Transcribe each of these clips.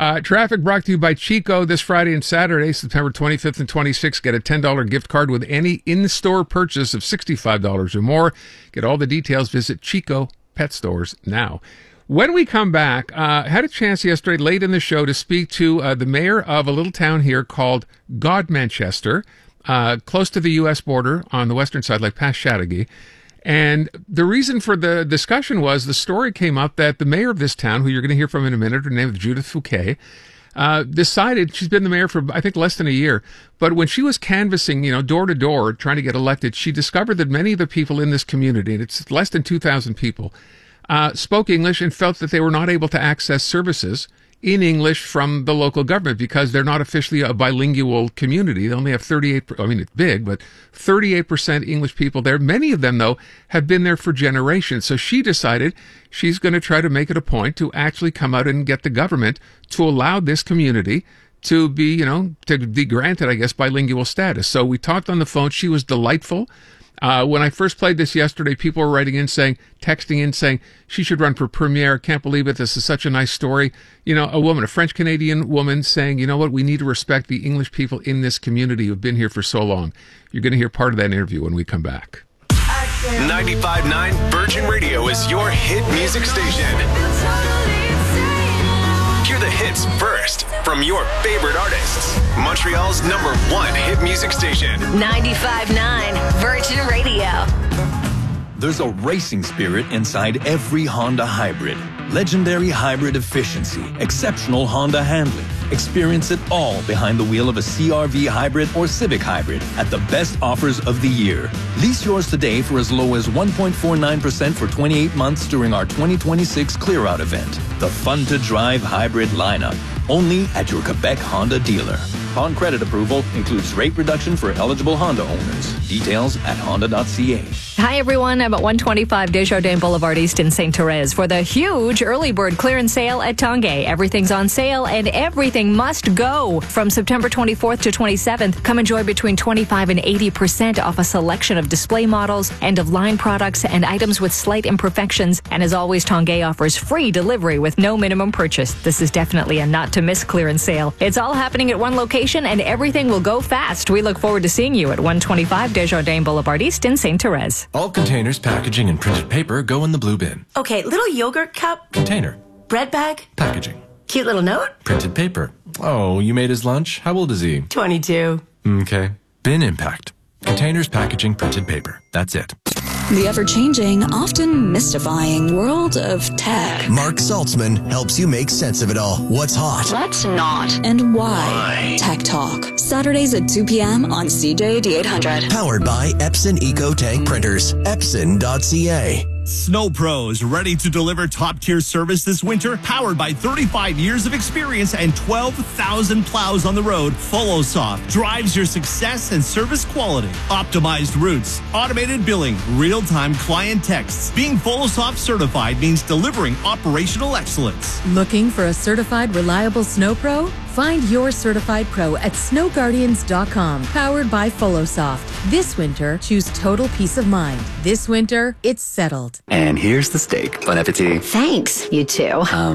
Traffic brought to you by Chico this Friday and Saturday, September 25th and 26th. Get a $10 gift card with any in-store purchase of $65 or more. Get all the details. Visit Chico Pet Stores now. When we come back, had a chance yesterday late in the show to speak to the mayor of a little town here called Godmanchester, close to the U.S. border on the western side, like past Chateauguay. And the reason for the discussion was the story came up that the mayor of this town, who you're going to hear from in a minute, her name is Judith Fouquet, decided, she's been the mayor for, I think, less than a year, but when she was canvassing, door to door, trying to get elected, she discovered that many of the people in this community, and it's less than 2,000 people, spoke English and felt that they were not able to access services in English from the local government because they're not officially a bilingual community. They only have 38%, I mean, it's big, but 38% English people there. Many of them, though, have been there for generations. So she decided she's going to try to make it a point to actually come out and get the government to allow this community to be, to be granted, I guess, bilingual status. So we talked on the phone. She was delightful. When I first played this yesterday, people were texting in saying, she should run for premier. Can't believe it. This is such a nice story. A French-Canadian woman saying, you know what, we need to respect the English people in this community who've been here for so long. You're going to hear part of that interview when we come back. 95.9 Virgin Radio is your hit music station. Hear the hits first from your favorite artists. Montreal's #1 hit music station. 95.9 Virgin Radio. There's a racing spirit inside every Honda hybrid. Legendary hybrid efficiency, exceptional Honda handling. Experience it all behind the wheel of a CR-V hybrid or Civic hybrid at the best offers of the year. Lease yours today for as low as 1.49% for 28 months during our 2026 Clear Out event. The fun-to-drive hybrid lineup. Only at your Quebec Honda dealer. On credit approval, includes rate reduction for eligible Honda owners. Details at honda.ca. Hi, everyone. I'm at 125 Desjardins Boulevard East in St. Therese for the huge early bird clearance sale at Tanguay. Everything's on sale and everything must go. From September 24th to 27th, come enjoy between 25 and 80% off a selection of display models, end-of-line products, and items with slight imperfections. And as always, Tanguay offers free delivery with no minimum purchase. This is definitely a not-to-miss clearance sale. It's all happening at one location and everything will go fast. We look forward to seeing you at 125 Desjardins Boulevard East in St. Therese. All containers, packaging, and printed paper go in the blue bin. Okay, little yogurt cup. Container. Bread bag. Packaging. Cute little note. Printed paper. Oh, you made his lunch? How old is he? 22. Okay. Bin impact. Containers, packaging, printed paper. That's it. The ever-changing, often mystifying world of tech. Mark Saltzman helps you make sense of it all. What's hot? Let's not. And why? Tech Talk. Saturdays at 2 p.m. on CJAD 800. Powered by Epson Eco Tank Printers. Epson.ca. Snow Pros, ready to deliver top-tier service this winter? Powered by 35 years of experience and 12,000 plows on the road, FoloSoft drives your success and service quality. Optimized routes, automated billing, real-time client texts. Being FoloSoft certified means delivering operational excellence. Looking for a certified, reliable Snow Pro? Find your certified pro at snowguardians.com. Powered by FoloSoft. This winter, choose total peace of mind. This winter, it's settled. And here's the steak. Bon appetit. Thanks, you two.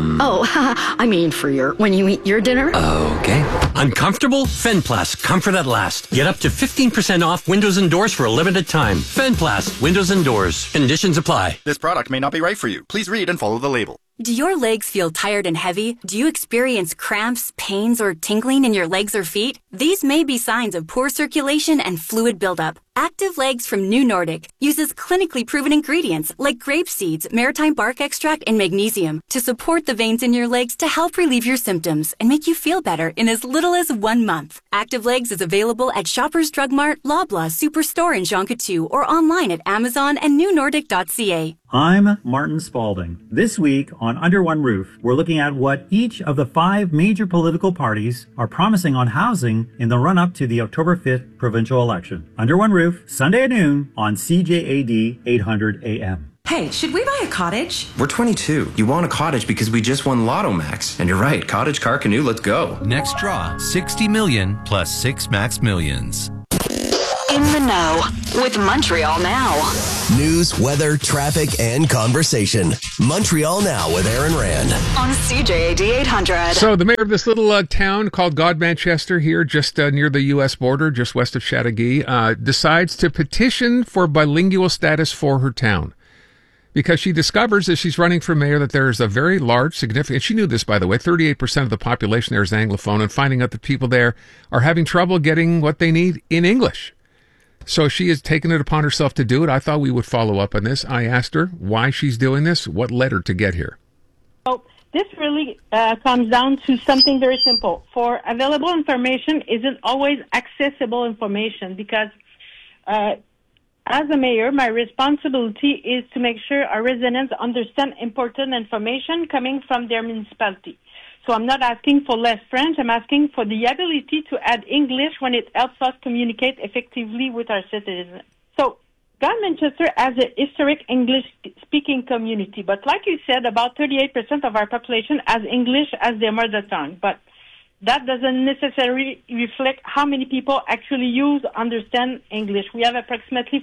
I mean when you eat your dinner. Okay. Uncomfortable? Fenplast, comfort at last. Get up to 15% off windows and doors for a limited time. Fenplast, windows and doors. Conditions apply. This product may not be right for you. Please read and follow the label. Do your legs feel tired and heavy? Do you experience cramps, pains, or tingling in your legs or feet? These may be signs of poor circulation and fluid buildup. Active Legs from New Nordic uses clinically proven ingredients like grape seeds, maritime bark extract, and magnesium to support the veins in your legs to help relieve your symptoms and make you feel better in as little as 1 month. Active Legs is available at Shoppers Drug Mart, Loblaw, Superstore, and Jean Coutu, or online at Amazon and newnordic.ca. I'm Martin Spalding. This week on Under One Roof, we're looking at what each of the 5 major political parties are promising on housing in the run-up to the October 5th provincial election. Under One Roof, Sunday at noon on CJAD 800 AM. Hey, should we buy a cottage? We're 22. You want a cottage because we just won Lotto Max. And you're right, cottage, car, canoe, let's go. Next draw, $60 million plus 6 Max Millions. In the know with Montreal Now. News, weather, traffic, and conversation. Montreal Now with Aaron Rand. On CJAD 800. So the mayor of this little town called Godmanchester here, just near the U.S. border, just west of Chateauguay, decides to petition for bilingual status for her town. Because she discovers as she's running for mayor that there's a very large, significant, she knew this, by the way, 38% of the population there is Anglophone, and finding out that people there are having trouble getting what they need in English. So she has taken it upon herself to do it. I thought we would follow up on this. I asked her why she's doing this, what led her to get here. So this really comes down to something very simple. For available information isn't always accessible information because as a mayor, my responsibility is to make sure our residents understand important information coming from their municipality. So I'm not asking for less French. I'm asking for the ability to add English when it helps us communicate effectively with our citizens. So Godmanchester has a historic English-speaking community, but like you said, about 38% of our population has English as their mother tongue. But that doesn't necessarily reflect how many people actually understand English. We have approximately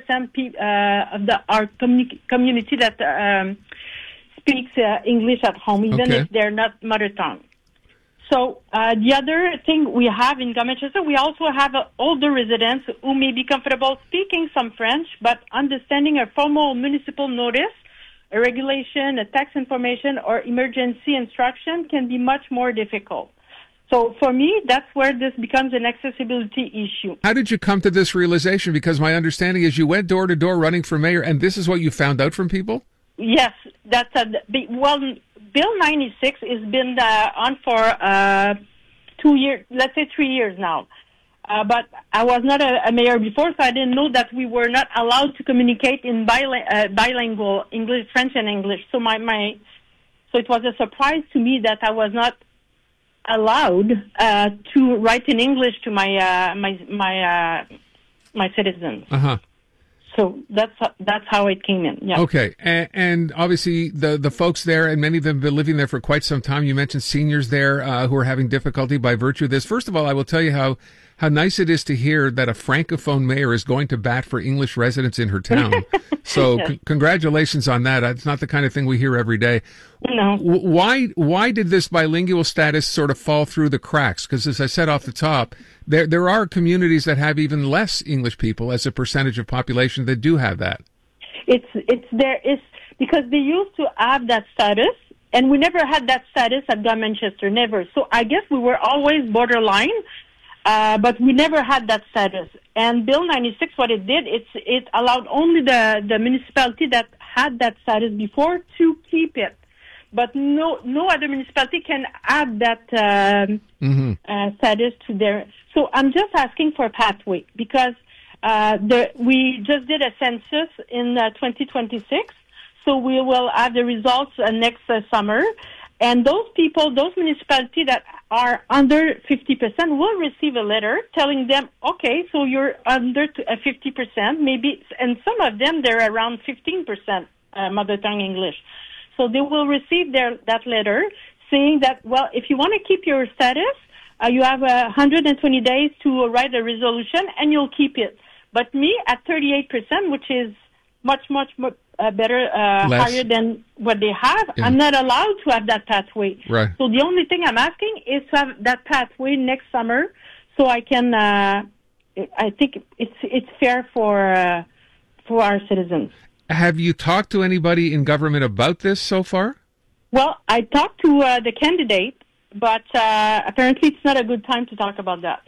40% of our community that speaks English at home, even if they're not mother tongue. So the other thing we have in Godmanchester, we also have older residents who may be comfortable speaking some French, but understanding a formal municipal notice, a regulation, a tax information, or emergency instruction can be much more difficult. So for me, that's where this becomes an accessibility issue. How did you come to this realization? Because my understanding is you went door to door running for mayor, and this is what you found out from people? Yes, that's Bill 96 has been on for 2 years, let's say 3 years now. But I was not a mayor before, so I didn't know that we were not allowed to communicate in bilingual English, French, and English. So so it was a surprise to me that I was not allowed to write in English to my citizens. Uh-huh. So that's how it came in. Yeah. Okay, and obviously the folks there, and many of them have been living there for quite some time. You mentioned seniors there who are having difficulty by virtue of this. First of all, I will tell you how nice it is to hear that a francophone mayor is going to bat for English residents in her town. So Yes. Congratulations on that. It's not the kind of thing we hear every day. No. Why did this bilingual status sort of fall through the cracks? Because as I said off the top, there are communities that have even less English people as a percentage of population that do have that. It's because they used to have that status, and we never had that status at Godmanchester, never. So I guess we were always borderline, but we never had that status. And Bill 96, what it did, it allowed only the municipality that had that status before to keep it. But no other municipality can add that status to their. So I'm just asking for a pathway because we just did a census in 2026, so we will have the results next summer. And those municipalities that are under 50% will receive a letter telling them, okay, so you're under 50%, maybe, and some of them, they're around 15% mother tongue English. So they will receive that letter saying that, well, if you want to keep your status, you have 120 days to write a resolution and you'll keep it. But me at 38%, which is much better, higher than what they have, Yeah. I'm not allowed to have that pathway. Right. So the only thing I'm asking is to have that pathway next summer so I can, I think it's fair for our citizens. Have you talked to anybody in government about this so far? Well, I talked to the candidate, but apparently it's not a good time to talk about that.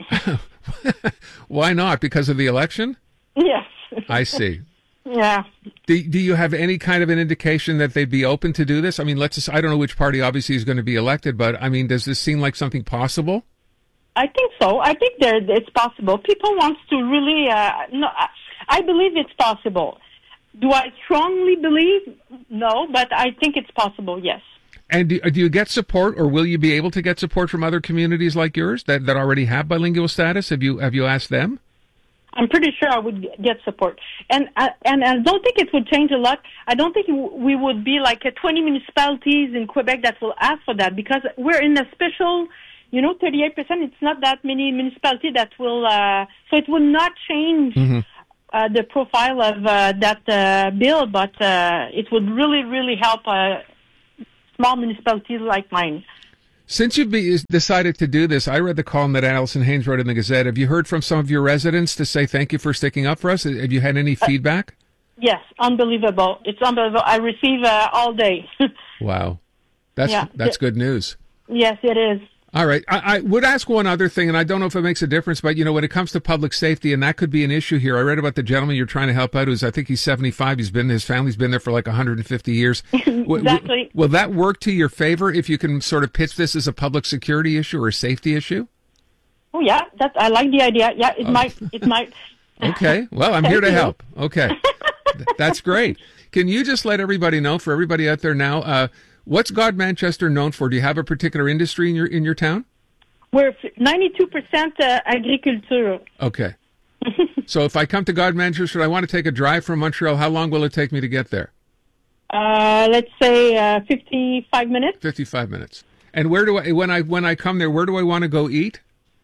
Why not? Because of the election? Yes. I see. Yeah. Do you have any kind of an indication that they'd be open to do this? I mean, I don't know which party obviously is going to be elected, but I mean, does this seem like something possible? I think so. I think it's possible. People want to really, I believe it's possible. Do I strongly believe? No, but I think it's possible, yes. And do you get support, or will you be able to get support from other communities like yours that already have bilingual status? Have you asked them? I'm pretty sure I would get support. And I don't think it would change a lot. I don't think we would be like 20 municipalities in Quebec that will ask for that because we're in a special 38%, it's not that many municipalities that will, so it will not change the profile of that bill, but it would really, really help small municipalities like mine. Since you've decided to do this, I read the column that Alison Haynes wrote in the Gazette. Have you heard from some of your residents to say thank you for sticking up for us? Have you had any feedback? Yes, unbelievable. It's unbelievable. I receive all day. Wow. That's good news. Yes, it is. All right. I would ask one other thing, and I don't know if it makes a difference, but, when it comes to public safety, and that could be an issue here. I read about the gentleman you're trying to help out, I think he's 75. His family's been there for like 150 years. Exactly. Will that work to your favor if you can sort of pitch this as a public security issue or a safety issue? Oh, yeah. I like the idea. Yeah, it might. Okay. Well, I'm here to help. Okay. That's great. Can you just let everybody know, for everybody out there now, what's God Manchester known for? Do you have a particular industry in your town? We're 92% agriculture. Okay. So if I come to God Manchester, I want to take a drive from Montreal, how long will it take me to get there? Let's say 55 minutes. 55 minutes. And where do I, when I come there, where do I want to go eat?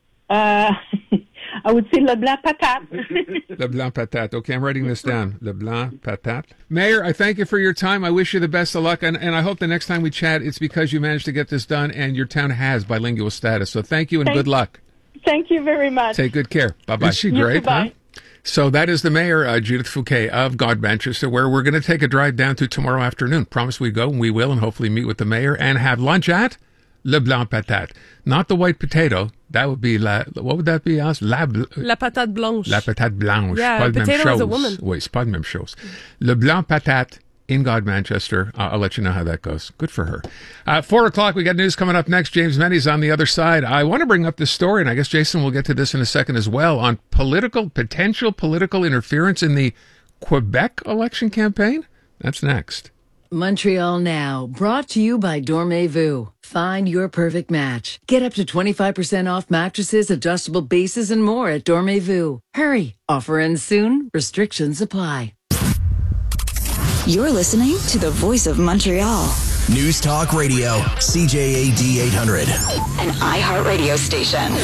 I would say Le Blanc Patate. Le Blanc Patate. Okay, I'm writing this down. Le Blanc Patate. Mayor, I thank you for your time. I wish you the best of luck. And I hope the next time we chat, it's because you managed to get this done and your town has bilingual status. So thank you and good luck. Thank you very much. Take good care. Bye-bye. Is she great, huh? So that is the mayor, Judith Fouquet of God Manchester, where we're going to take a drive down to tomorrow afternoon. Promise we go, and we will, and hopefully meet with the mayor and have lunch at Le Blanc Patate. Not the white potato. That would be what would that be? La patate blanche. La patate blanche. Yeah, potato is a woman. Oui, c'est pas la même chose. Le Blanc Patate in God Manchester. I'll let you know how that goes. Good for her. 4 o'clock, we got news coming up next. James Menny's on the other side. I want to bring up this story, and I guess Jason will get to this in a second as well, on potential political interference in the Quebec election campaign. That's next. Montreal Now, brought to you by Dormez-vous. Find your perfect match. Get up to 25% off mattresses, adjustable bases, and more at Dormez-vous. Hurry, offer ends soon. Restrictions apply. You're listening to the Voice of Montreal. News Talk Radio, CJAD 800. An iHeartRadio station.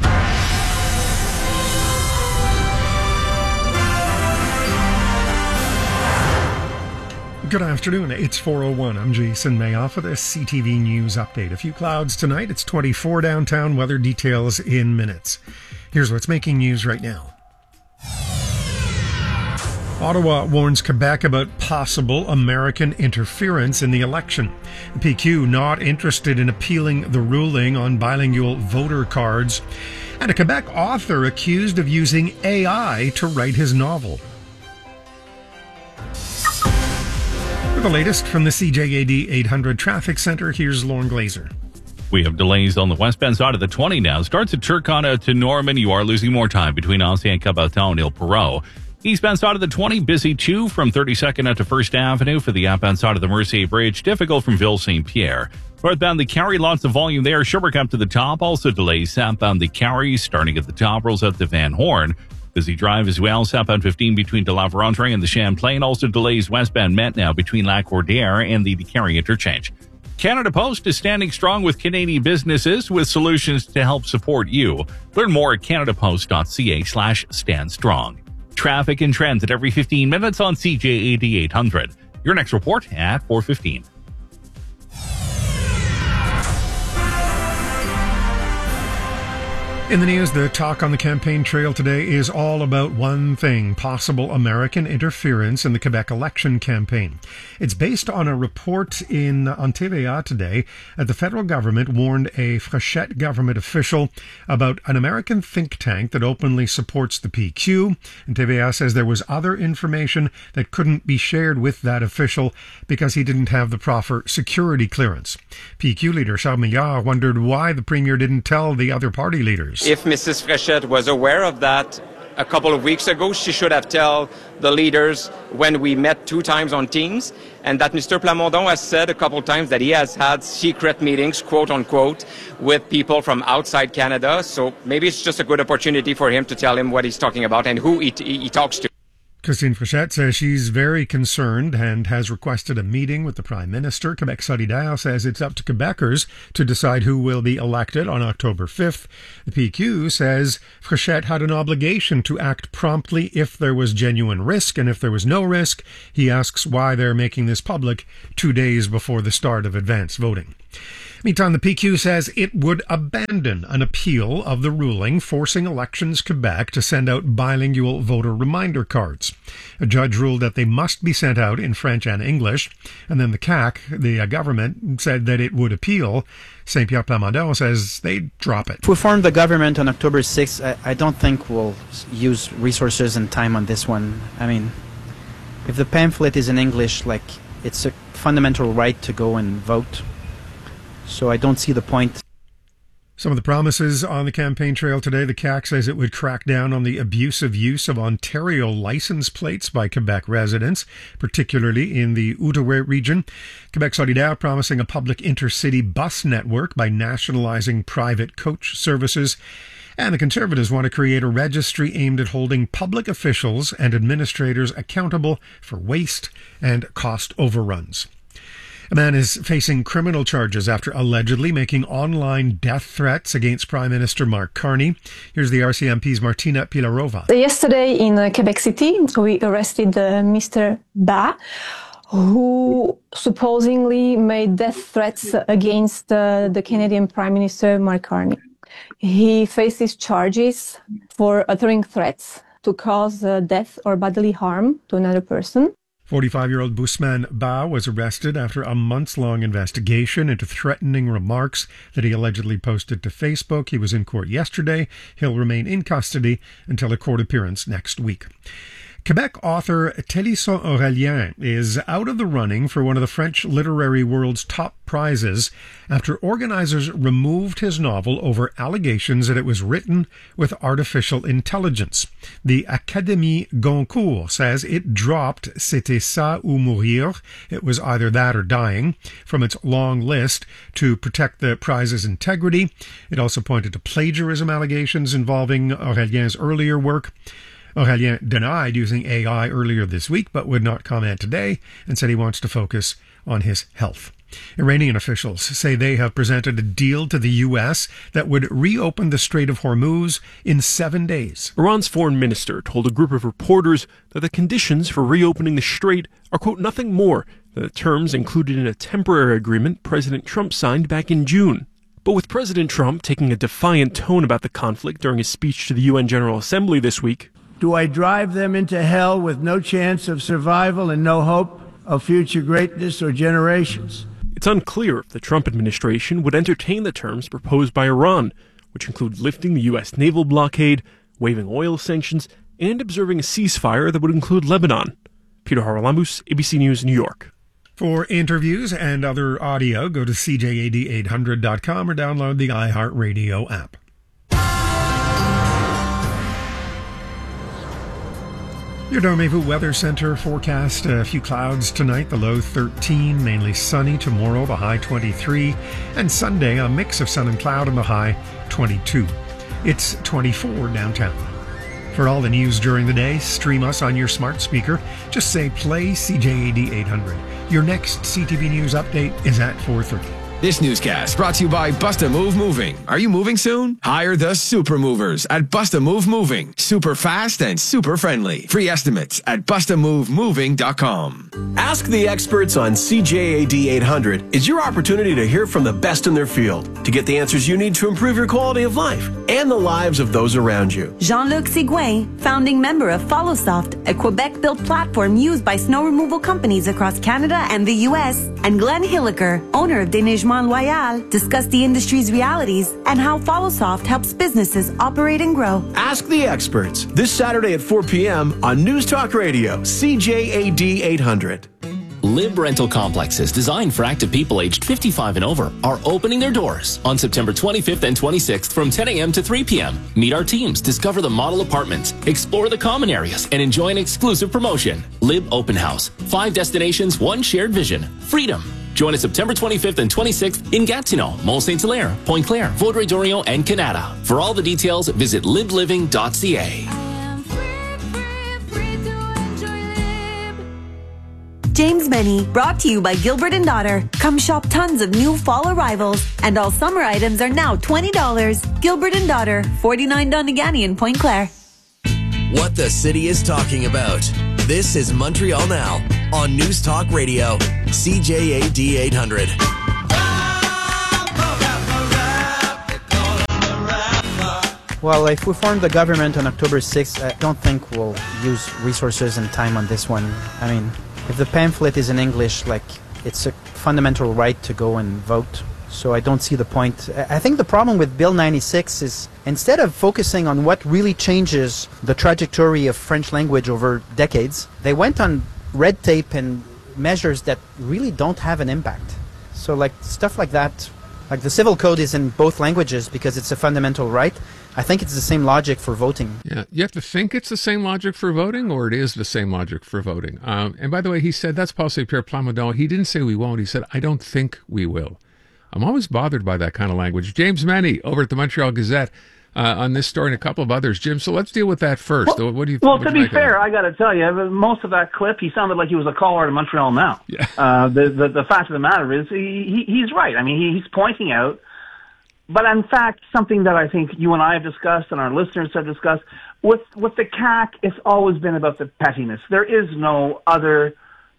Good afternoon. It's 4:01. I'm Jason Mayoff with a CTV News update. A few clouds tonight. It's 24 downtown. Weather details in minutes. Here's what's making news right now. Ottawa warns Quebec about possible American interference in the election. PQ not interested in appealing the ruling on bilingual voter cards. And a Quebec author accused of using AI to write his novel. For the latest from the CJAD 800 Traffic Center, here's Lauren Glazer. We have delays on the westbound side of the 20 now. Starts at Turcotte to Norman. You are losing more time between Ancien Caboton and Ile Perrot. Eastbound side of the 20, busy too from 32nd out to 1st Avenue. For the outbound side of the Mercier Bridge, difficult from Ville St. Pierre. Northbound the Carry, lots of volume there. Sherbrooke up to the top, also delays. Southbound the Carry, starting at the top, rolls out to Van Horn. Busy drive as well. Southbound 15 between De La Vérendrye and the Champlain. Also delays westbound Met now between La Cordière and the Carry interchange. Canada Post is standing strong with Canadian businesses with solutions to help support you. Learn more at canadapost.ca/standstrong. Traffic and trends at every 15 minutes on CJAD 800. Your next report at 4:15. In the news, the talk on the campaign trail today is all about one thing: possible American interference in the Quebec election campaign. It's based on a report on TVA today that the federal government warned a Fréchette government official about an American think tank that openly supports the PQ. And TVA says there was other information that couldn't be shared with that official because he didn't have the proper security clearance. PQ leader Charles Millard wondered why the premier didn't tell the other party leaders. If Mrs. Fréchette was aware of that a couple of weeks ago, she should have told the leaders when we met 2 times on Teams, and that Mr. Plamondon has said a couple of times that he has had secret meetings, quote unquote, with people from outside Canada. So maybe it's just a good opportunity for him to tell him what he's talking about and who he talks to. Christine Frechette says she's very concerned and has requested a meeting with the Prime Minister. Quebec Solidaire says it's up to Quebecers to decide who will be elected on October 5th. The PQ says Frechette had an obligation to act promptly if there was genuine risk, and if there was no risk, he asks why they're making this public 2 days before the start of advance voting. Meantime, the PQ says it would abandon an appeal of the ruling forcing Elections Quebec to send out bilingual voter reminder cards. A judge ruled that they must be sent out in French and English, and then the CAQ, the government, said that it would appeal. Saint-Pierre Plamondon says they'd drop it. To form the government on October 6th, I don't think we'll use resources and time on this one. I mean, if the pamphlet is in English, it's a fundamental right to go and vote. So I don't see the point. Some of the promises on the campaign trail today. The CAQ says it would crack down on the abusive use of Ontario license plates by Quebec residents, particularly in the Outaouais region. Quebec Solidaire promising a public intercity bus network by nationalizing private coach services. And the Conservatives want to create a registry aimed at holding public officials and administrators accountable for waste and cost overruns. A man is facing criminal charges after allegedly making online death threats against Prime Minister Mark Carney. Here's the RCMP's Martina Pilarova. Yesterday in Quebec City, we arrested Mr. Ba, who supposedly made death threats against the Canadian Prime Minister Mark Carney. He faces charges for uttering threats to cause death or bodily harm to another person. 45-year-old Bousman Ba was arrested after a months-long investigation into threatening remarks that he allegedly posted to Facebook. He was in court yesterday. He'll remain in custody until a court appearance next week. Quebec author Télisson Aurélien is out of the running for one of the French literary world's top prizes after organizers removed his novel over allegations that it was written with artificial intelligence. The Académie Goncourt says it dropped C'était ça ou mourir, it was either that or dying, from its long list to protect the prize's integrity. It also pointed to plagiarism allegations involving Aurélien's earlier work. Aurélien denied using AI earlier this week, but would not comment today and said he wants to focus on his health. Iranian officials say they have presented a deal to the U.S. that would reopen the Strait of Hormuz in 7 days. Iran's foreign minister told a group of reporters that the conditions for reopening the strait are, quote, nothing more than the terms included in a temporary agreement President Trump signed back in June. But with President Trump taking a defiant tone about the conflict during his speech to the UN General Assembly this week, do I drive them into hell with no chance of survival and no hope of future greatness or generations? It's unclear if the Trump administration would entertain the terms proposed by Iran, which include lifting the U.S. naval blockade, waiving oil sanctions, and observing a ceasefire that would include Lebanon. Peter Haralamus, ABC News, New York. For interviews and other audio, go to CJAD800.com or download the iHeartRadio app. Your Dormez-vous Weather Center forecast: a few clouds tonight, the low 13, mainly sunny tomorrow, the high 23, and Sunday a mix of sun and cloud and the high 22. It's 24 downtown. For all the news during the day, stream us on your smart speaker. Just say play CJAD 800. Your next CTV News update is at 4:30. This newscast brought to you by Bust-A-Move Moving. Are you moving soon? Hire the super movers at Bust-A-Move Moving. Super fast and super friendly. Free estimates at bustamovemoving.com. Ask the experts on CJAD 800 is your opportunity to hear from the best in their field, to get the answers you need to improve your quality of life and the lives of those around you. Jean-Luc Sigouin, founding member of FollowSoft, a Quebec-built platform used by snow removal companies across Canada and the U.S., and Glenn Hilliker, owner of Déneigement Loyal, discuss the industry's realities and how FollowSoft helps businesses operate and grow. Ask the experts this Saturday at 4 p.m. on News Talk Radio, CJAD 800. Lib Rental Complexes, designed for active people aged 55 and over, are opening their doors on September 25th and 26th from 10 a.m. to 3 p.m. Meet our teams, discover the model apartments, explore the common areas, and enjoy an exclusive promotion. Lib Open House. 5 destinations, 1 shared vision. Freedom. Join us September 25th and 26th in Gatineau, Mont-Saint-Hilaire, Pointe-Claire, Vaudreuil-Dorion, and Canada. For all the details, visit libliving.ca. James Benny, brought to you by Gilbert & Daughter. Come shop tons of new fall arrivals, and all summer items are now $20. Gilbert & Daughter, 49 Donegani in Pointe Claire. What the city is talking about. This is Montreal Now on News Talk Radio, CJAD 800. Well, if we form the government on October 6th, I don't think we'll use resources and time on this one. I mean, if the pamphlet is in English, it's a fundamental right to go and vote. So I don't see the point. I think the problem with Bill 96 is instead of focusing on what really changes the trajectory of French language over decades, they went on red tape and measures that really don't have an impact. So stuff like that, like the civil code is in both languages because it's a fundamental right. I think it's the same logic for voting. Yeah, you have to think it's the same logic for voting, or it is the same logic for voting. And by the way, he said, that's Paul St. Pierre Plamondon. He didn't say we won't. He said, I don't think we will. I'm always bothered by that kind of language. James Meny over at the Montreal Gazette on this story and a couple of others. Jim, so let's deal with that first. Well, what do you? Well, to be fair, I got to tell you, most of that clip, he sounded like he was a caller to Montreal Now. Yeah. The fact of the matter is, he's right. I mean, he's pointing out. But in fact, something that I think you and I have discussed and our listeners have discussed, with the CAQ, it's always been about the pettiness. There is no other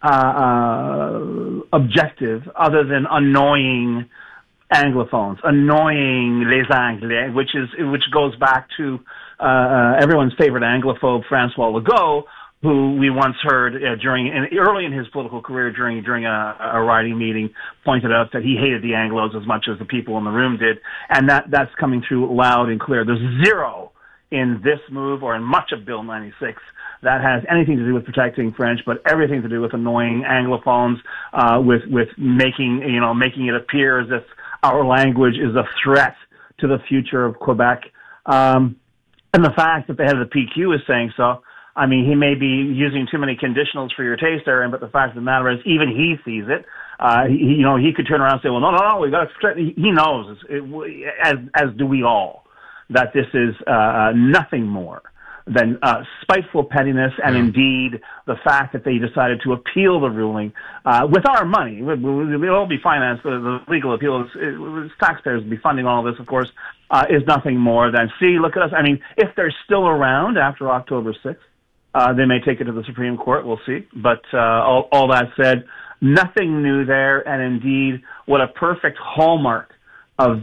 objective other than annoying Anglophones, annoying les Anglais, which goes back to everyone's favorite Anglophobe, Francois Legault, who we once heard early in his political career during a riding meeting, pointed out that he hated the Anglos as much as the people in the room did, and that's coming through loud and clear. There's zero in this move or in much of Bill 96 that has anything to do with protecting French, but everything to do with annoying Anglophones, with making it appear as if our language is a threat to the future of Quebec, and the fact that the head of the PQ is saying so. I mean, he may be using too many conditionals for your taste, Aaron, but the fact of the matter is, even he sees it. He could turn around and say, "Well, no, we got to protect." He knows, as do we all, that this is nothing more than spiteful pettiness, and indeed the fact that they decided to appeal the ruling with our money. We'll all be financed. The legal appeal is taxpayers will be funding all of this, of course, is nothing more than, see, look at us. I mean, if they're still around after October 6th, they may take it to the Supreme Court. We'll see. But all that said, nothing new there, and indeed, what a perfect hallmark of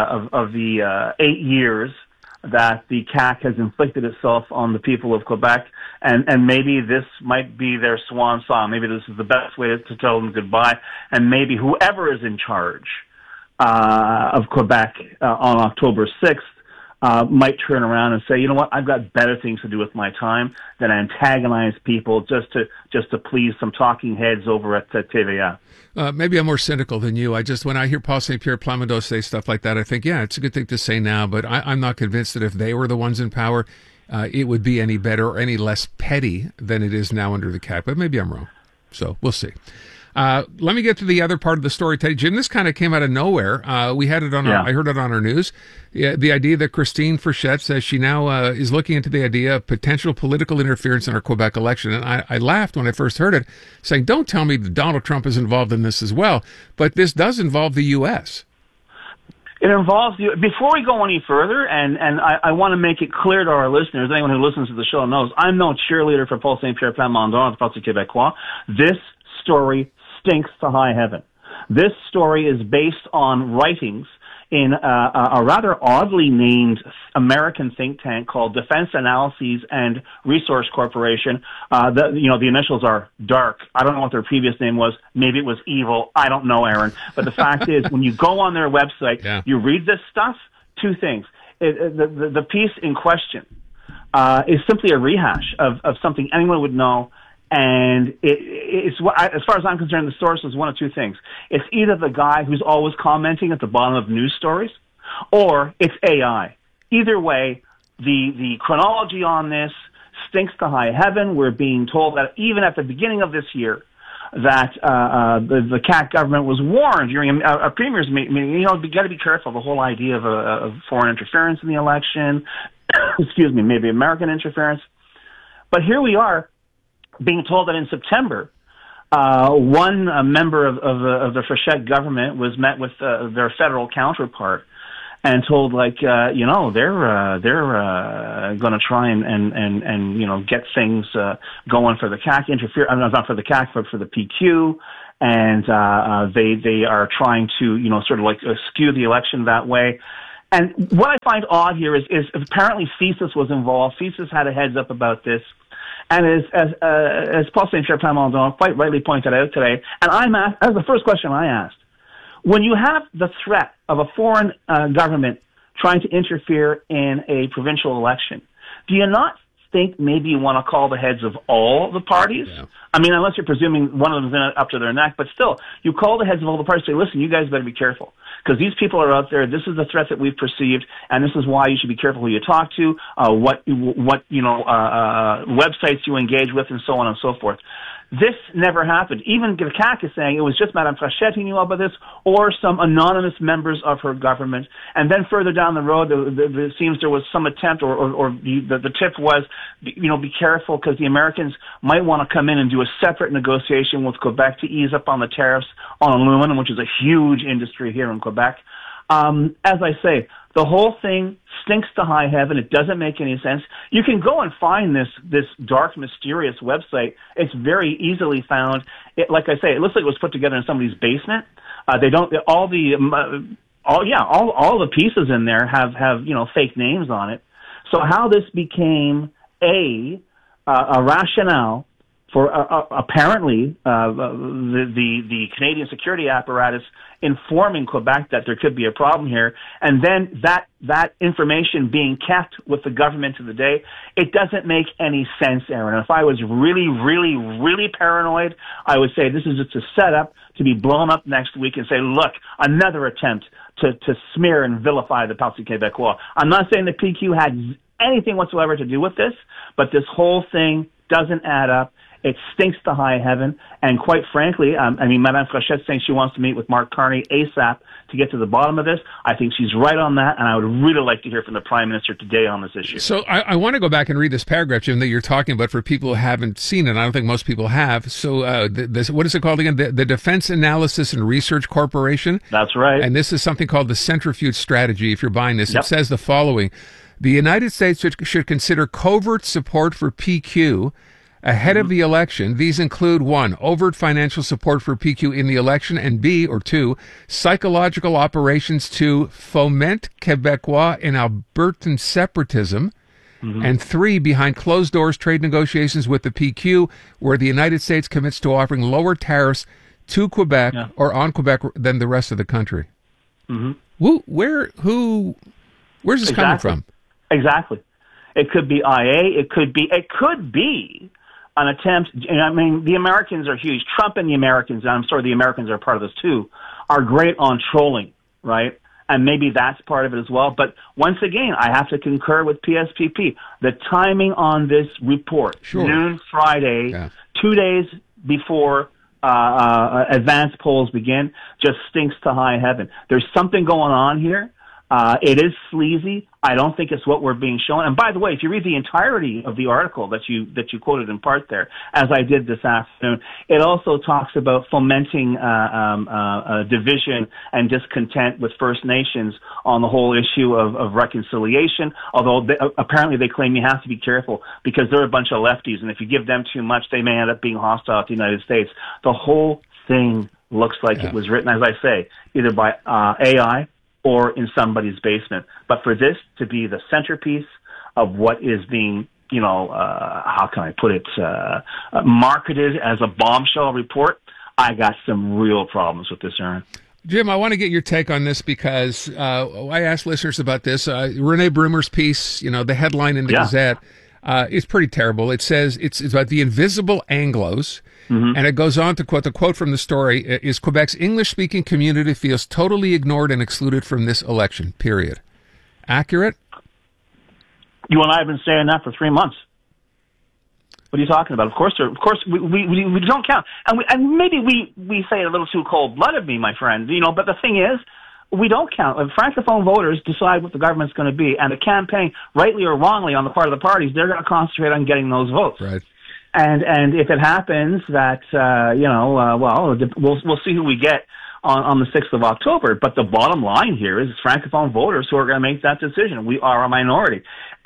the 8 years that the CAQ has inflicted itself on the people of Quebec, and maybe this might be their swan song. Maybe this is the best way to tell them goodbye, and maybe whoever is in charge of Quebec on October 6th might turn around and say, you know what, I've got better things to do with my time than antagonize people just to please some talking heads over at TVA. Maybe I'm more cynical than you. When I hear Paul St. Pierre Plamondon say stuff like that, I think, yeah, it's a good thing to say now, but I'm not convinced that if they were the ones in power, it would be any better or any less petty than it is now under the CAQ. But maybe I'm wrong. So we'll see. Let me get to the other part of the story, Teddy. Jim, this kind of came out of nowhere. We had it on I heard it on our news. Yeah, the idea that Christine Frechette says she now is looking into the idea of potential political interference in our Quebec election. And I laughed when I first heard it, saying, don't tell me that Donald Trump is involved in this as well. But this does involve the U.S. It involves you. Before we go any further, and I want to make it clear to our listeners, anyone who listens to the show knows, I'm no cheerleader for Paul St. Pierre Plamondon of the Parti Québécois. This story stinks to high heaven. This story is based on writings in a rather oddly named American think tank called Defense Analyses and Resource Corporation. The initials are DARK. I don't know what their previous name was. Maybe it was evil. I don't know, Aaron. But the fact is, when you go on their website, you read this stuff, two things. The piece in question is simply a rehash of something anyone would know. And it's as far as I'm concerned, the source is one of two things. It's either the guy who's always commenting at the bottom of news stories, or it's AI. Either way, the chronology on this stinks to high heaven. We're being told that even at the beginning of this year, that the CAQ government was warned during a premier's meeting. You got to be careful. The whole idea of foreign interference in the election, excuse me, maybe American interference. But here we are, being told that in September, One member of the Frechette government was met with their federal counterpart and told, like, they're going to try and get things going for the CAQ, not for the CAQ, but for the PQ. And they are trying to, sort of like skew the election that way. And what I find odd here is apparently CSIS was involved. CSIS had a heads up about this. And as Paul Saint-Pierre Plamondon quite rightly pointed out today, and that was the first question I asked. When you have the threat of a foreign government trying to interfere in a provincial election, do you not think maybe you want to call the heads of all the parties? Yeah. I mean, unless you're presuming one of them's in it up to their neck, but still, you call the heads of all the parties and say, listen, you guys better be careful. Because these people are out there. This is the threat that we've perceived, and this is why you should be careful who you talk to, what websites you engage with, and so on and so forth. This never happened. Even the CAQ is saying it was just Madame Frechette who knew about this, or some anonymous members of her government. And then further down the road, it seems there was some attempt, or the tip was, be careful because the Americans might want to come in and do a separate negotiation with Quebec to ease up on the tariffs on aluminum, which is a huge industry here in Quebec. As I say, the whole thing stinks to high heaven. It doesn't make any sense. You can go and find this dark, mysterious website. It's very easily found. Like I say, it looks like it was put together in somebody's basement. All the pieces in there have fake names on it. So how this became a rationale for apparently the Canadian security apparatus informing Quebec that there could be a problem here, and then that information being kept with the government of the day, it doesn't make any sense, Aaron. And if I was really, really, really paranoid, I would say this is just a setup to be blown up next week and say, look, another attempt to smear and vilify the Parti Québécois. I'm not saying the PQ had anything whatsoever to do with this, but this whole thing doesn't add up. It stinks to high heaven, and quite frankly, Madame Frechette saying she wants to meet with Mark Carney ASAP to get to the bottom of this. I think she's right on that, and I would really like to hear from the Prime Minister today on this issue. So I want to go back and read this paragraph, Jim, that you're talking about for people who haven't seen it. I don't think most people have. So what is it called again? The Defense Analysis and Research Corporation? That's right. And this is something called the Centrifuge Strategy, if you're buying this. Yep. It says the following. The United States should consider covert support for PQ ahead of the election. These include 1, overt financial support for PQ in the election, and 2, psychological operations to foment Quebecois and Albertan separatism, and 3, behind closed doors trade negotiations with the PQ, where the United States commits to offering lower tariffs to Quebec or on Quebec than the rest of the country. Where's this coming from? Exactly. It could be IA. It could be an attempt. The Americans are huge. Trump and the Americans, and I'm sorry, the Americans are part of this too, are great on trolling, right? And maybe that's part of it as well. But once again, I have to concur with PSPP. The timing on this report, noon Friday, 2 days before advanced polls begin, just stinks to high heaven. There's something going on here. It is sleazy. I don't think it's what we're being shown. And by the way, if you read the entirety of the article that you quoted in part there, as I did this afternoon, it also talks about fomenting division and discontent with First Nations on the whole issue of reconciliation. Although apparently they claim you have to be careful because they're a bunch of lefties, and if you give them too much, they may end up being hostile to the United States. The whole thing looks like it was written, as I say, either by AI or in somebody's basement. But for this to be the centerpiece of what is being, how can I put it, marketed as a bombshell report, I got some real problems with this, Aaron. Jim, I want to get your take on this because I asked listeners about this. Renee Brumer's piece, the headline in the Gazette, is pretty terrible. It says it's about the invisible Anglos. And it goes on to quote, the quote from the story is, Quebec's English-speaking community feels totally ignored and excluded from this election, period. Accurate? You and I have been saying that for 3 months. What are you talking about? Of course we don't count. And maybe we say it a little too cold-blooded, my friend, but the thing is, we don't count. Francophone voters decide what the government's going to be, and the campaign, rightly or wrongly on the part of the parties, they're going to concentrate on getting those votes. Right. And if it happens that, we'll see who we get on the 6th of October. But the bottom line here is Francophone voters who are going to make that decision. We are a minority.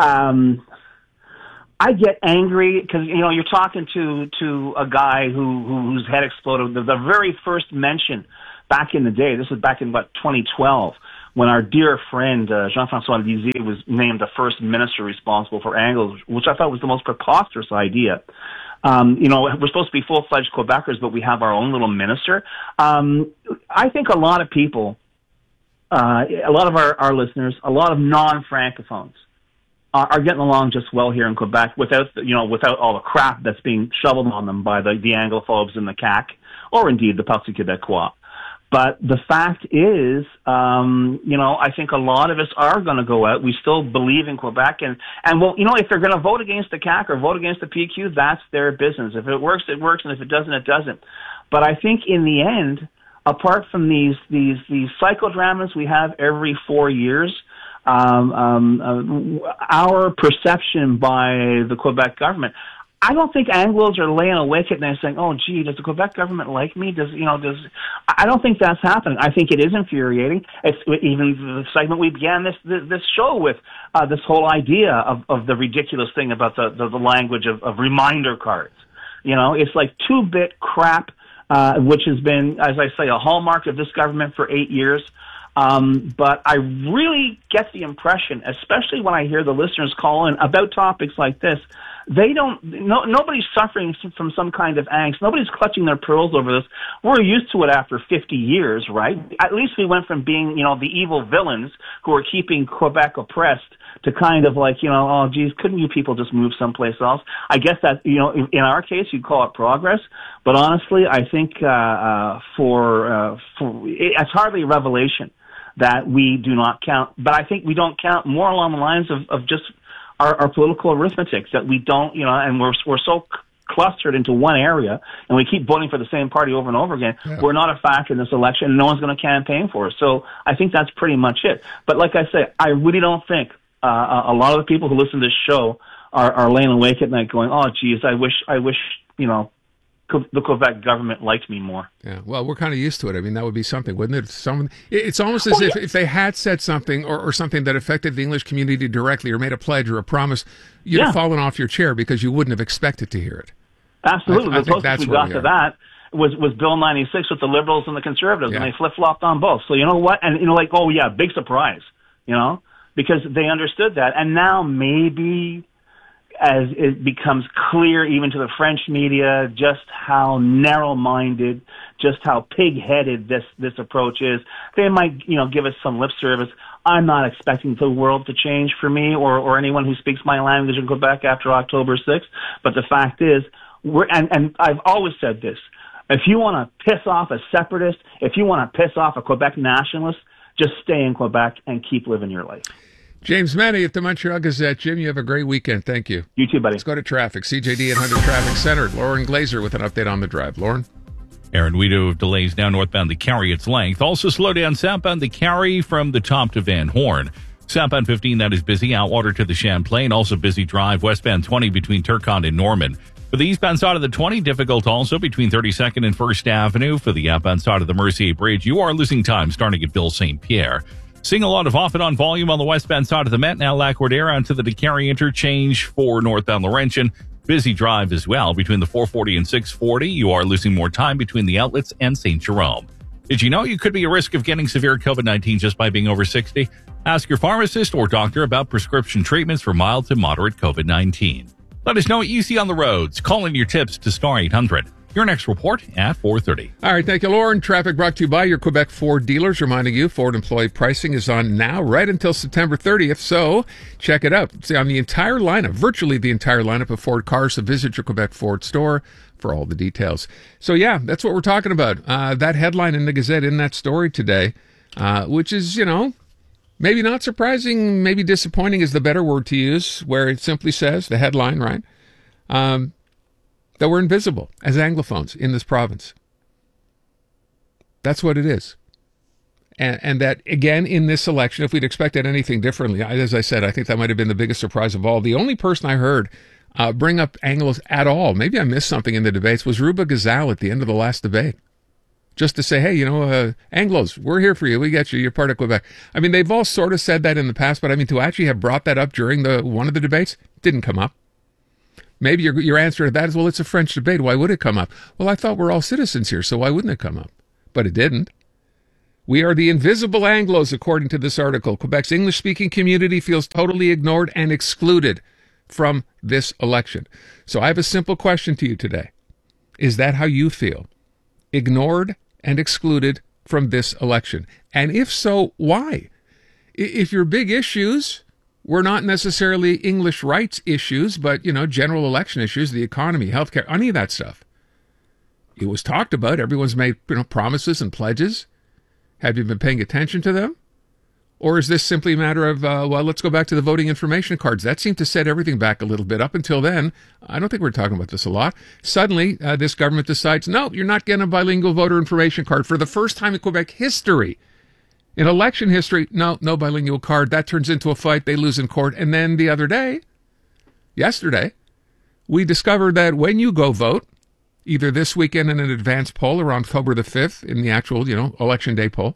I get angry because, you're talking to a guy whose head exploded. The very first mention back in the day, this was back in, 2012, when our dear friend Jean-François Lisée was named the first minister responsible for Anglos, which I thought was the most preposterous idea. We're supposed to be full-fledged Quebecers, but we have our own little minister. I think a lot of people, a lot of our listeners, a lot of non-Francophones are getting along just well here in Quebec without all the crap that's being shoveled on them by the Anglophobes and the CAQ, or indeed the Parti Québécois. But the fact is, I think a lot of us are going to go out. We still believe in Quebec. And if they're going to vote against the CAQ or vote against the PQ, that's their business. If it works, it works. And if it doesn't, it doesn't. But I think in the end, apart from these psychodramas we have every 4 years, our perception by the Quebec government, I don't think Anglos are laying awake at night saying, "Oh, gee, does the Quebec government like me?" I don't think that's happening. I think it is infuriating. It's even the segment we began this show with, this whole idea of the ridiculous thing about the language of reminder cards. It's like 2-bit crap, which has been, as I say, a hallmark of this government for 8 years. But I really get the impression, especially when I hear the listeners call in about topics like this, nobody's suffering from some kind of angst. Nobody's clutching their pearls over this. We're used to it after 50 years, right? At least we went from being, the evil villains who are keeping Quebec oppressed to kind of like, oh, geez, couldn't you people just move someplace else? I guess that, in our case, you'd call it progress. But honestly, I think it's hardly a revelation that we do not count. But I think we don't count more along the lines of just our political arithmetic, that we don't, and we're so clustered into one area, and we keep voting for the same party over and over again. Yeah. We're not a factor in this election, and no one's going to campaign for us. So I think that's pretty much it. But like I say, I really don't think a lot of the people who listen to this show are laying awake at night going, "Oh, geez, I wish, the Quebec government liked me more." Yeah, well, we're kind of used to it. I mean, that would be something, wouldn't it? It's almost as if they had said something or something that affected the English community directly, or made a pledge or a promise, you'd have fallen off your chair because you wouldn't have expected to hear it. Absolutely. The closest we got to that was Bill 96 with the Liberals and the Conservatives, and they flip-flopped on both. So you know what? And, oh, yeah, big surprise, because they understood that. And now maybe, as it becomes clear even to the French media just how narrow-minded, just how pig-headed this approach is, they might, give us some lip service. I'm not expecting the world to change for me or anyone who speaks my language in Quebec after October 6th. But the fact is, and I've always said this, if you want to piss off a separatist, if you want to piss off a Quebec nationalist, just stay in Quebec and keep living your life. James Manny at the Montreal Gazette. Jim, you have a great weekend. Thank you. You too, buddy. Let's go to traffic. CJD 800 Traffic Center. Lauren Glazer with an update on the drive. Lauren? Aaron, we do have delays now northbound the Carry its length. Also slow down southbound the Carry from the top to Van Horn. Southbound 15, that is busy. Outwater to the Champlain. Also busy drive. Westbound 20 between Turcotte and Norman. For the eastbound side of the 20, difficult also between 32nd and 1st Avenue. For the outbound side of the Mercier Bridge, you are losing time starting at Ville St. Pierre. Seeing a lot of off and on volume on the westbound side of the Met. Now Lac-Cordaire onto the DeCarry interchange for northbound Laurentian. Busy drive as well between the 440 and 640. You are losing more time between the outlets and St. Jerome. Did you know you could be at risk of getting severe COVID-19 just by being over 60? Ask your pharmacist or doctor about prescription treatments for mild to moderate COVID-19. Let us know what you see on the roads. Call in your tips to Star 800. Your next report at 4:30. All right, thank you, Lauren. Traffic brought to you by your Quebec Ford dealers, reminding you Ford employee pricing is on now right until September 30th, so check it out. See, on the entire lineup, virtually the entire lineup of Ford cars, so visit your Quebec Ford store for all the details. So, yeah, that's what we're talking about. That headline in the Gazette in that story today, which is, maybe not surprising, maybe disappointing is the better word to use, where it simply says, the headline, right, that we're invisible as Anglophones in this province. That's what it is. And that, again, in this election, if we'd expected anything differently, as I said, I think that might have been the biggest surprise of all. The only person I heard bring up Anglos at all. Maybe I missed something in the debates. Was Ruba Gazal at the end of the last debate? Just to say, hey, Anglos, we're here for you. We get you. You're part of Quebec. I mean, they've all sort of said that in the past, but I mean, to actually have brought that up during one of the debates didn't come up. Maybe your answer to that is, well, it's a French debate. Why would it come up? Well, I thought we're all citizens here, so why wouldn't it come up? But it didn't. We are the invisible Anglos, according to this article. Quebec's English-speaking community feels totally ignored and excluded from this election. So I have a simple question to you today. Is that how you feel? Ignored and excluded from this election? And if so, why? If your big issues were not necessarily English rights issues, but, general election issues, the economy, healthcare, any of that stuff, it was talked about. Everyone's made, promises and pledges. Have you been paying attention to them? Or is this simply a matter of, let's go back to the voting information cards? That seemed to set everything back a little bit. Up until then, I don't think we're talking about this a lot. Suddenly, this government decides, no, you're not getting a bilingual voter information card. For the first time in Quebec history, in election history, no bilingual card. That turns into a fight. They lose in court. And then yesterday, we discovered that when you go vote, either this weekend in an advance poll or on October the 5th in the actual, election day poll,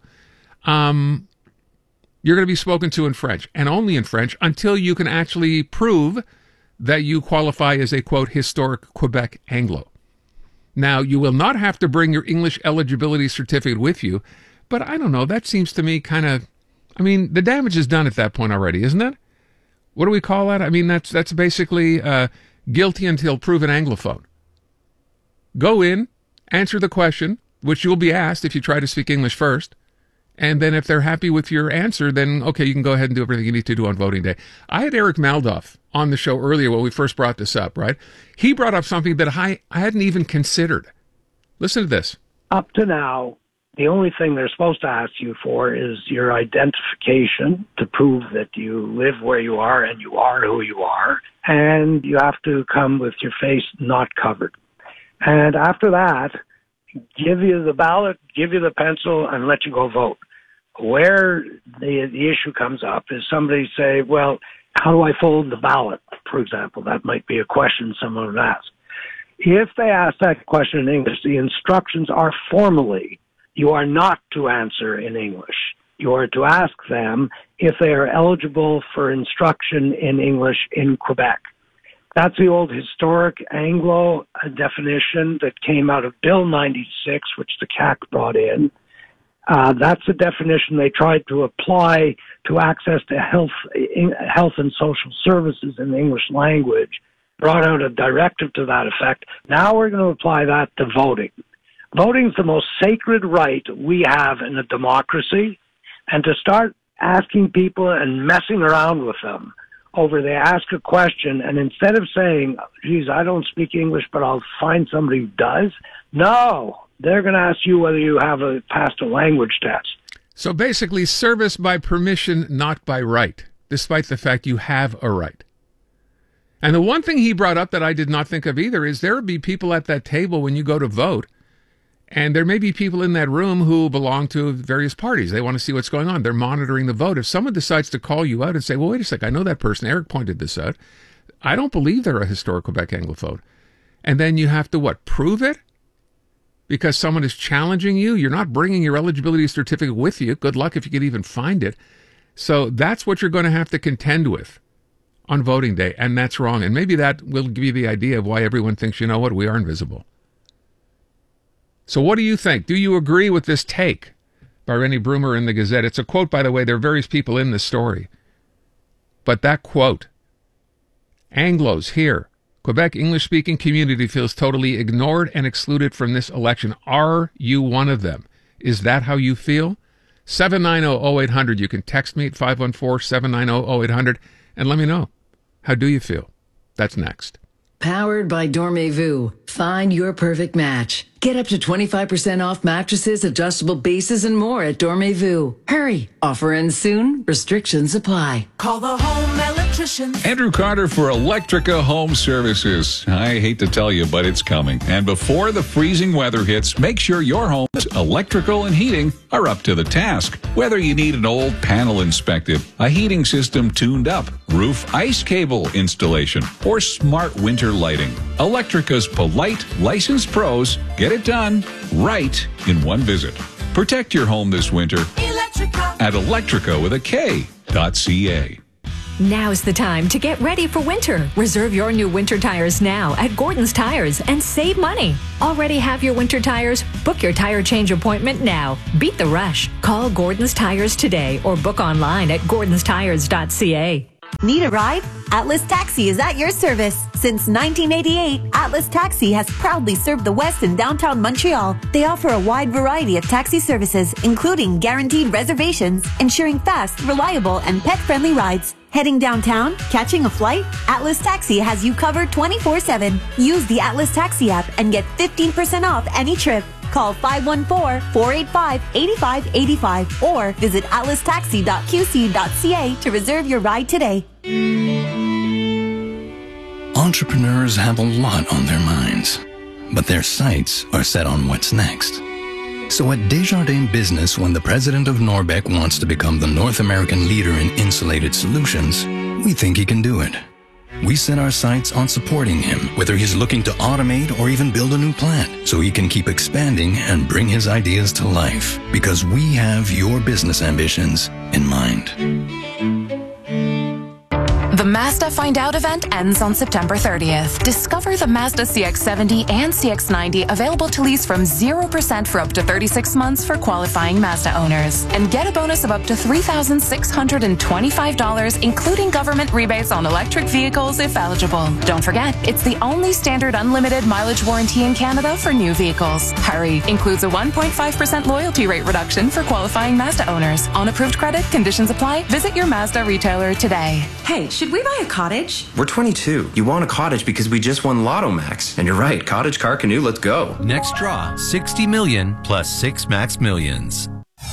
you're going to be spoken to in French, and only in French, until you can actually prove that you qualify as a, quote, historic Quebec Anglo. Now, you will not have to bring your English eligibility certificate with you, but I don't know, that seems to me the damage is done at that point already, isn't it? What do we call that? I mean, that's basically guilty until proven Anglophone. Go in, answer the question, which you'll be asked if you try to speak English first, and then if they're happy with your answer, then, okay, you can go ahead and do everything you need to do on voting day. I had Eric Maldoff on the show earlier when we first brought this up, right? He brought up something that I hadn't even considered. Listen to this. Up to now, the only thing they're supposed to ask you for is your identification to prove that you live where you are and you are who you are, and you have to come with your face not covered. And after that, give you the ballot, give you the pencil, and let you go vote. Where the issue comes up is somebody say, well, how do I fold the ballot, for example? That might be a question someone would ask. If they ask that question in English, the instructions are formally, you are not to answer in English. You are to ask them if they are eligible for instruction in English in Quebec. That's the old historic Anglo definition that came out of Bill 96, which the CAC brought in. That's the definition they tried to apply to access to health and social services in the English language, brought out a directive to that effect. Now we're going to apply that to voting. Voting is the most sacred right we have in a democracy, and to start asking people and messing around with them over they ask a question, and instead of saying, geez, I don't speak English, but I'll find somebody who does, no, they're going to ask you whether you have passed a language test. So basically, service by permission, not by right, despite the fact you have a right. And the one thing he brought up that I did not think of either is there would be people at that table when you go to vote, and there may be people in that room who belong to various parties. They want to see what's going on. They're monitoring the vote. If someone decides to call you out and say, well, wait a sec, I know that person. Eric pointed this out. I don't believe they're a historic Quebec Anglophone. And then you have to, prove it? Because someone is challenging you? You're not bringing your eligibility certificate with you. Good luck if you can even find it. So that's what you're going to have to contend with on voting day, and that's wrong. And maybe that will give you the idea of why everyone thinks, you know what, we are invisible. So what do you think? Do you agree with this take by Rennie Brumer in the Gazette? It's a quote, by the way. There are various people in this story. But that quote, Anglos here, Quebec English-speaking community feels totally ignored and excluded from this election. Are you one of them? Is that how you feel? 790-0800. You can text me at 514-790-0800 and let me know. How do you feel? That's next. Powered by Dormez-vous. Find your perfect match. Get up to 25% off mattresses, adjustable bases, and more at Dormez-vous. Hurry! Offer ends soon. Restrictions apply. Call the home electrician. Andrew Carter for Electrica Home Services. I hate to tell you, but it's coming. And before the freezing weather hits, make sure your home's electrical and heating are up to the task. Whether you need an old panel inspected, a heating system tuned up, roof ice cable installation, or smart winter lighting, Electrica's polite, licensed pros get it done right in one visit. Protect your home this winter at Electrica with a K.ca. Now's the time to get ready for winter. Reserve your new winter tires now at Gordon's Tires and save money. Already have your winter tires? Book your tire change appointment now. Beat the rush. Call Gordon's Tires today or book online at gordonstires.ca. Need a ride? Atlas Taxi is at your service. Since 1988, Atlas Taxi has proudly served the West and downtown Montreal. They offer a wide variety of taxi services, including guaranteed reservations, ensuring fast, reliable, and pet-friendly rides. Heading downtown? Catching a flight? Atlas Taxi has you covered 24/7. Use the Atlas Taxi app and get 15% off any trip. Call 514-485-8585 or visit atlastaxi.qc.ca to reserve your ride today. Entrepreneurs have a lot on their minds, but their sights are set on what's next. So at Desjardins Business, when the president of Norbec wants to become the North American leader in insulated solutions, we think he can do it. We set our sights on supporting him, whether he's looking to automate or even build a new plant, so he can keep expanding and bring his ideas to life, because we have your business ambitions in mind. The Mazda Find Out event ends on September 30th. Discover the Mazda CX-70 and CX-90 available to lease from 0% for up to 36 months for qualifying Mazda owners. And get a bonus of up to $3,625, including government rebates on electric vehicles if eligible. Don't forget, it's the only standard unlimited mileage warranty in Canada for new vehicles. Hurry! Includes a 1.5% loyalty rate reduction for qualifying Mazda owners. On approved credit, conditions apply. Visit your Mazda retailer today. Hey, should we buy a cottage? We're 22. You want a cottage because we just won Lotto Max. And you're right, cottage, car, canoe, let's go. Next draw, 60 million plus 6 max millions.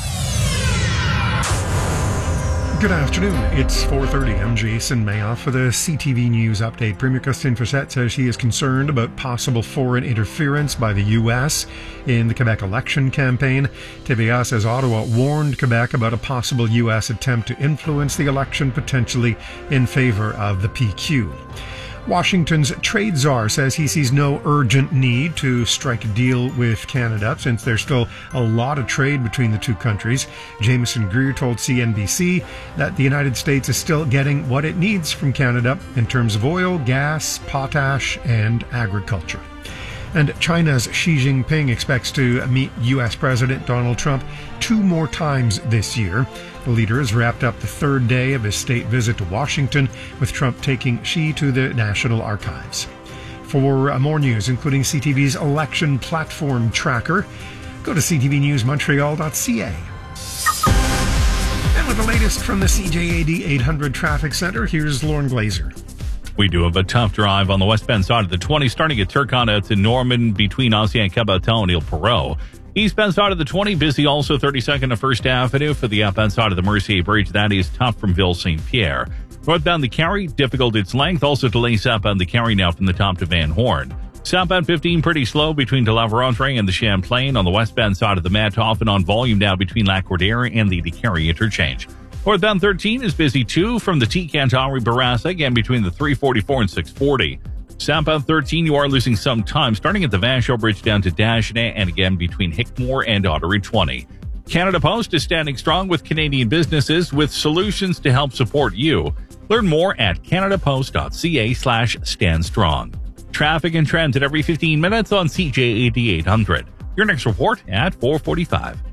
Good afternoon. It's 4:30. I'm Jason Mayoff for the CTV News Update. Premier Christine Frechette says she is concerned about possible foreign interference by the U.S. in the Quebec election campaign. TVA says Ottawa warned Quebec about a possible U.S. attempt to influence the election, potentially in favor of the PQ. Washington's trade czar says he sees no urgent need to strike a deal with Canada since there's still a lot of trade between the two countries. Jameson Greer told CNBC that the United States is still getting what it needs from Canada in terms of oil, gas, potash, and agriculture. And China's Xi Jinping expects to meet U.S. President Donald Trump 2 more times this year. The leader has wrapped up the 3rd day of his state visit to Washington, with Trump taking Xi to the National Archives. For more news, including CTV's election platform tracker, go to ctvnewsmontreal.ca. And with the latest from the CJAD 800 Traffic Center, here's Lauren Glazer. We do have a tough drive on the westbound side of the 20, starting at Turcotte out to Norman between Ancien Caboton and Ile Perrot. Eastbound side of the 20, busy also 32nd to 1st Avenue. For the outbound side of the Mercier Bridge, that is tough from Ville St. Pierre. Northbound the Carry, difficult its length. Also delays southbound the Carry now from the top to Van Horn. Southbound 15, pretty slow between de la Vérendrye and the Champlain. On the westbound side of the Mat, often on volume now between Lac-Cordaire and the Carry interchange. Northbound 13 is busy too from the T-Canton Bourassa, again between the 344 and 640. Southbound 13, you are losing some time, starting at the Vachon Bridge down to Dagenais, and again between Hickmore and Ottery 20. Canada Post is standing strong with Canadian businesses with solutions to help support you. Learn more at canadapost.ca/standstrong. Traffic and trends at every 15 minutes on CJAD 800. Your next report at 4:45.